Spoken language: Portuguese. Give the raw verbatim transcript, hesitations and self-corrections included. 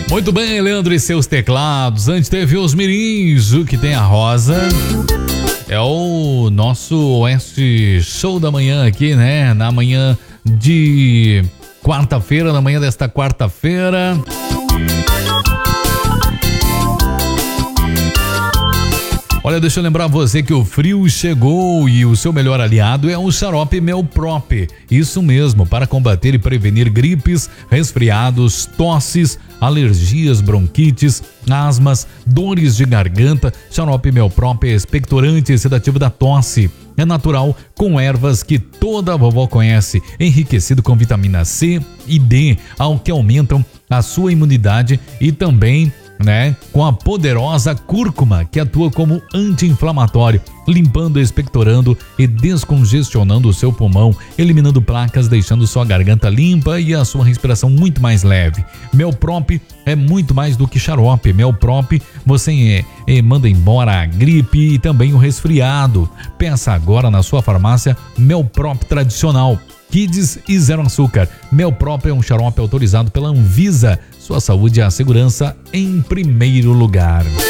Muito bem, Leandro e seus teclados. Antes teve os mirins, o que tem a rosa. É o nosso Oeste Show da manhã aqui, né? Na manhã de quarta-feira, na manhã desta quarta-feira. Olha, deixa eu lembrar você que o frio chegou e o seu melhor aliado é o xarope Melprop. Isso mesmo, para combater e prevenir gripes, resfriados, tosses, alergias, bronquites, asmas, dores de garganta. Xarope Melprop é expectorante e sedativo da tosse. É natural, com ervas que toda a vovó conhece, enriquecido com vitamina C e D, ao que aumentam a sua imunidade e também, né, com a poderosa cúrcuma que atua como anti-inflamatório, limpando, expectorando e descongestionando o seu pulmão, eliminando placas, deixando sua garganta limpa e a sua respiração muito mais leve. Melprop é muito mais do que xarope. Melprop você é, é, manda embora a gripe e também o resfriado. Peça agora na sua farmácia Melprop tradicional, Kids e zero açúcar. Melprop é um xarope autorizado pela Anvisa. Sua saúde e a segurança em primeiro lugar.